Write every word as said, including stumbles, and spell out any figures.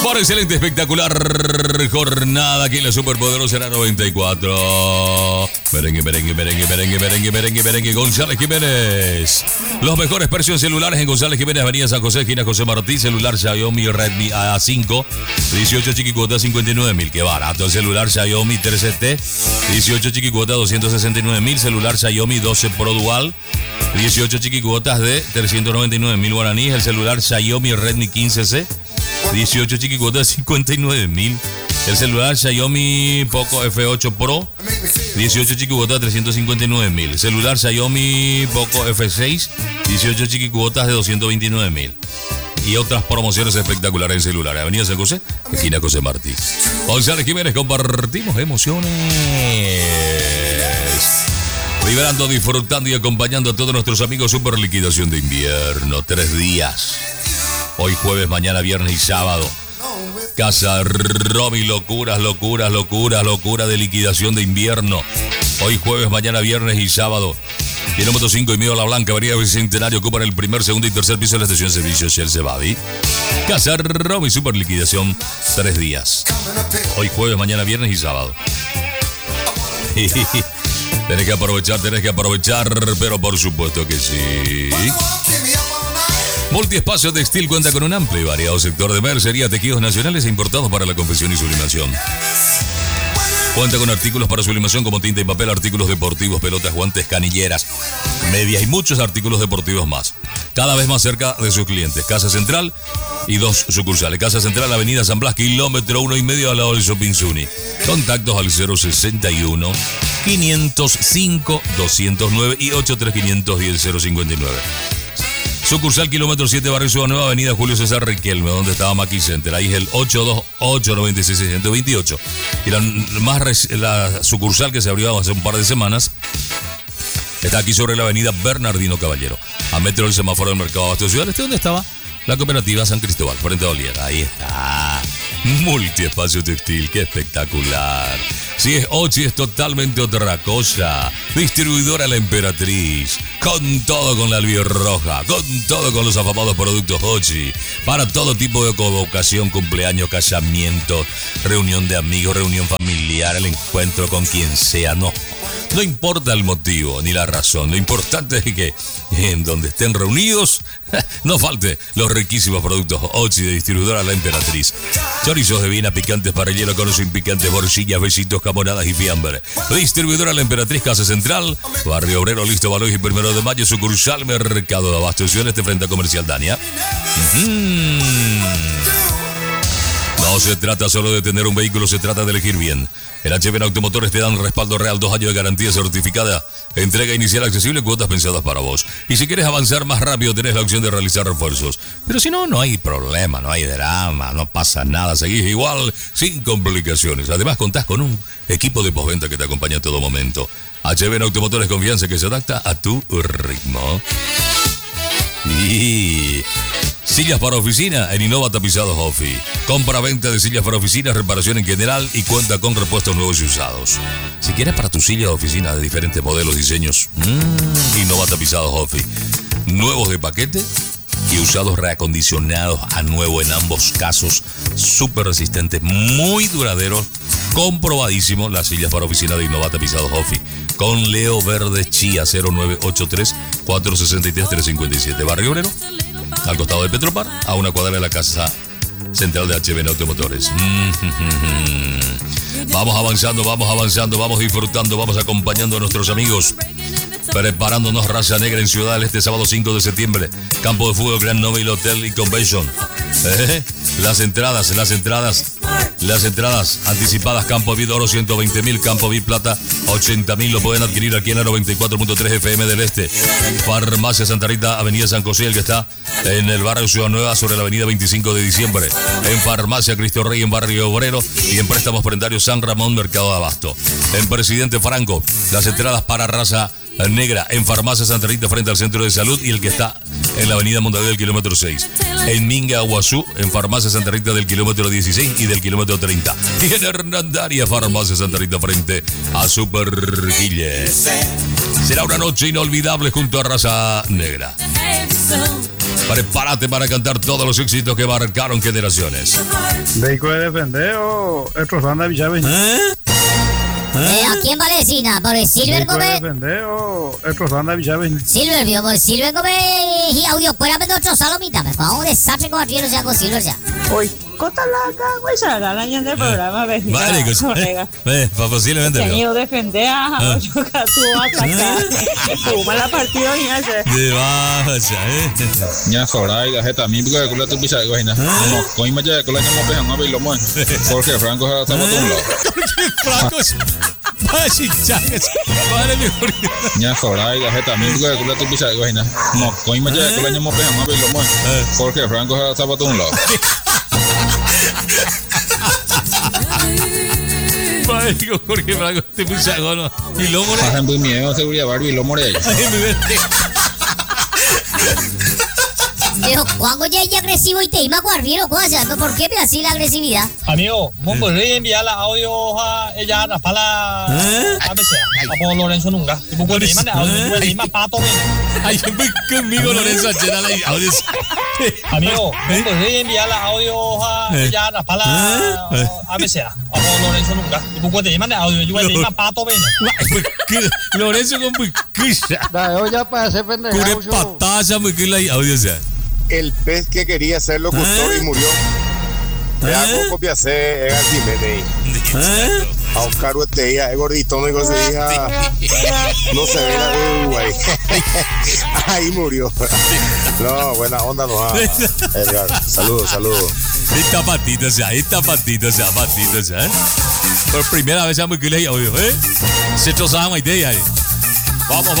Por excelente, espectacular jornada aquí en la Superpoderosa era noventa y cuatro. Merengue, merengue, merengue, merengue, merengue, merengue, merengue. González Jiménez. Los mejores precios celulares en González Jiménez, Avenida San José, esquina José Martí. Celular Xiaomi Redmi A cinco, dieciocho chiquicuota, cincuenta y nueve mil. Qué barato el celular Xiaomi trece T, dieciocho chiquicuotas, doscientos sesenta y nueve mil. Celular Xiaomi doce Pro Dual, dieciocho chiquicuotas de trescientos noventa y nueve mil guaraníes. El celular Xiaomi Redmi quince C, dieciocho chiquicuotas, cincuenta y nueve mil. El celular Xiaomi Poco F ocho Pro, dieciocho chiquicuotas, trescientos cincuenta y nueve mil. Celular Xiaomi Poco F seis, dieciocho chiquicuotas de doscientos veintinueve mil. Y otras promociones espectaculares en celular. Avenida San José, esquina José Martí. González Jiménez, compartimos emociones. Vibrando, disfrutando y acompañando a todos nuestros amigos. Super liquidación de invierno, tres días. Hoy jueves, mañana viernes y sábado. Casa Romy, locuras, locuras, locuras, locura de liquidación de invierno. Hoy jueves, mañana viernes y sábado. Kilómetro cinco y medio La Blanca, Avenida Bicentenario, ocupan el primer, segundo y tercer piso de la estación de servicio Shell Cebavi. Casa Romy, super liquidación, tres días. Hoy jueves, mañana viernes y sábado. Tenés que aprovechar, tenés que aprovechar, pero por supuesto que sí. Multiespacio Textil cuenta con un amplio y variado sector de mercería, tejidos nacionales e importados para la confección y sublimación. Cuenta con artículos para sublimación como tinta y papel, artículos deportivos, pelotas, guantes, canilleras, medias y muchos artículos deportivos más. Cada vez más cerca de sus clientes. Casa Central y dos sucursales. Casa Central, Avenida San Blas, kilómetro uno y medio al lado del Shopping Zuni. Contactos al cero sesenta y uno, quinientos cinco, doscientos nueve y ochenta y tres, quinientos diez, cero cincuenta y nueve. Sucursal kilómetro siete, Barrio Ciudad Nueva, Avenida Julio César Riquelme, donde estaba Maki Center. Ahí es el ocho dos ocho, nueve seis, seis dos ocho. Y la, más, la sucursal que se abrió hace un par de semanas está aquí sobre la avenida Bernardino Caballero, a metro del semáforo del Mercado Abasto de Ciudad Este, donde estaba la cooperativa San Cristóbal, frente a Oliera. Ahí está. Multiespacio Textil, qué espectacular. Si es Ochi, es totalmente otra cosa. Distribuidora La Emperatriz, con todo con la albirroja, con todo con los afamados productos Ochi, para todo tipo de convocación, cumpleaños, casamiento, reunión de amigos, reunión familiar, el encuentro con quien sea. No, no importa el motivo ni la razón, lo importante es que en donde estén reunidos no falte los riquísimos productos Ochi de Distribuidora La Emperatriz. Chorizos de Viena, picantes, parrillero con o sin picantes, morcillas, besitos, camonadas y fiambre. Distribuidora La Emperatriz, Casa Central, Barrio Obrero, Listo, Valois y Primero de Mayo, sucursal Mercado de Abasto de Ciudad Este, frente a Comercial Dania. Mm-hmm. No se trata solo de tener un vehículo, se trata de elegir bien. En H B N Automotores te dan respaldo real, dos años de garantía certificada, entrega inicial accesible, cuotas pensadas para vos. Y si quieres avanzar más rápido, tenés la opción de realizar refuerzos. Pero si no, no hay problema, no hay drama, no pasa nada, seguís igual, sin complicaciones. Además, contás con un equipo de postventa que te acompaña a todo momento. H B N Automotores, confianza que se adapta a tu ritmo. Y sillas para oficina en Innova Tapizados Offi. Compra-venta de sillas para oficina, reparación en general y cuenta con repuestos nuevos y usados. Si quieres para tu silla de oficina de diferentes modelos, diseños, mmm, Innova Tapizados Offi. Nuevos de paquete y usados reacondicionados a nuevo en ambos casos. Súper resistentes, muy duraderos. Comprobadísimo las sillas para oficina de Innova Tapizados Offi. Con Leo Verde Chía, cero nueve ocho tres, cuatro seis tres, tres cinco siete. Barrio Obrero, al costado del Petropar, a una cuadra de la casa central de H B N Automotores. Mm-hmm. Vamos avanzando, vamos avanzando, vamos disfrutando, vamos acompañando a nuestros amigos. Preparándonos Raza Negra en Ciudad del Este, sábado cinco de septiembre. Campo de fútbol Grand Nobel Hotel y Convention. ¿Eh? Las entradas, las entradas, las entradas anticipadas. Campo V I P Oro ciento veinte mil, Campo V I P Plata ochenta mil. Lo pueden adquirir aquí en la noventa y cuatro punto tres F M del Este. Farmacia Santa Rita, Avenida San José, el que está en el barrio Ciudad Nueva, sobre la avenida veinticinco de diciembre. En Farmacia Cristo Rey, en Barrio Obrero. Y en Préstamos Prendarios San Ramón, Mercado de Abasto. En Presidente Franco, las entradas para Raza Negra en Farmacia Santa Rita frente al Centro de Salud y el que está en la avenida Mondadeo del kilómetro seis. En Minga, Guazú, en Farmacia Santa Rita del kilómetro dieciséis y del kilómetro treinta. Y en Hernandaria, Farmacia Santa Rita frente a Super Guille. Será una noche inolvidable junto a Raza Negra. Prepárate para cantar todos los éxitos que marcaron generaciones. ¿Vehículo de defender o estos anda Villaves? ¿Eh? Eh, ¿A quién vale decir? ¿Por el Silver ¿Vehículo de Gómez? defender o estos anda Villaves? Silver, vio, por el Silver Gómez y audio, espérame de otro salomita, me pongo un desastre con arriero ya con Silver ya. Uy, cota la güey, se la dañan del programa, vecina. Vale, que colega. eh, posiblemente. Tenido defender a ocho catu atacar. Puma la partida y hace. De baja, eh. Nhà khẩu đây là hết tạm mình bây giờ cũng là tôi bị chạy rồi nè. Một coi mà chơi cũng là nhắm một hàng bị lom rồi. Porque Franco estaba tung lo. Franco, vaya chagas. Vale, mejor. Nhà khẩu đây là hết tạm mình bây giờ cũng là tôi bị chạy rồi nè. Một coi mà chơi cũng là nhắm một hàng bị lom rồi. Porque Franco estaba tung lo. Vale, Jorge Franco, te puse no. Y lo more. Pasan muy miedo, seguridad Barbie lo more. Pero cuando ya es agresivo y te ima con arriero, ¿por qué me así la agresividad? Amigo, ¿cómo podría enviar la audio a ella para la a veces a por Lorenzo nunca? ¿Cómo podría mandar audio? Pues más pato Ay, voy conmigo Lorenzo a llenar la audio. Amigo, ¿cómo podría enviar la audio a ella para la a veces a por Lorenzo nunca? ¿Cómo podría mandar audio? Yo voy a más pato Lorenzo con muy quisha. Dale, ya para hacer Cure pendejo. patada muy que la audio sea. El pez que quería ser locutor y murió. Le hago copia C, Egan Jiménez. A Oscar Hueteía, es gordito, me dijo su hija. No se ve la de Uruguay. Ahí murió. No, buena onda no va. Edgar, saludos, saludos. Esta patita, o sea, esta patita, o sea, patita, o sea. Por primera vez, muy que la audio, ¿eh? Se trozaba una idea, ¿eh? Vamos, vamos.